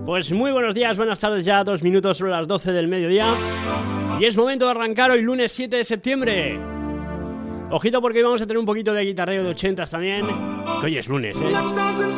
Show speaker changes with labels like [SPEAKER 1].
[SPEAKER 1] Pues muy buenos días, buenas tardes ya, 2 minutos sobre las 12 del mediodía. Y es momento de arrancar hoy lunes 7 de septiembre. Ojito porque hoy vamos a tener un poquito de guitarreo de 80s también. Que hoy es lunes,